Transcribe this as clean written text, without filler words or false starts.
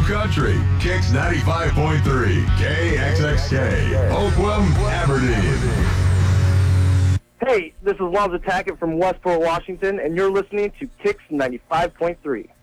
Country, Kicks 95.3, KXXK, Oakland, Aberdeen. Hey, this is Lonzo Tackett from Westport, Washington, and you're listening to Kicks 95.3.